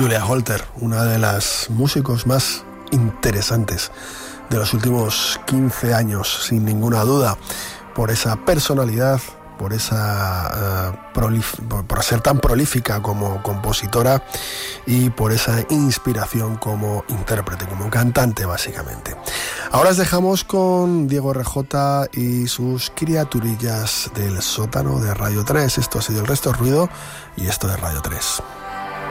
Julia Holter, una de las músicos más interesantes de los últimos 15 años, sin ninguna duda, por esa personalidad, por esa por ser tan prolífica como compositora y por esa inspiración como intérprete, como cantante básicamente. Ahora os dejamos con Diego RJ y sus criaturillas del sótano de Radio 3. Esto ha sido El Resto es Ruido y esto es Radio 3.